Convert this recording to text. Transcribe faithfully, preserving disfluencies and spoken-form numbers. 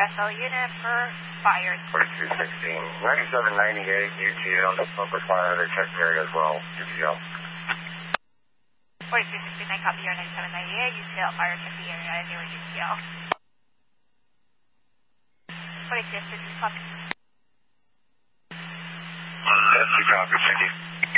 vessel unit for fire. forty-two sixteen. ninety-seven ninety-eight U T L, just focus fire, they check the area as well, U T L. forty-two sixteen, I copy your ninety-seven ninety-eight, U T L, fire check the area, zero U T L. forty-two sixteen, copy. Yes, you copy, thank you.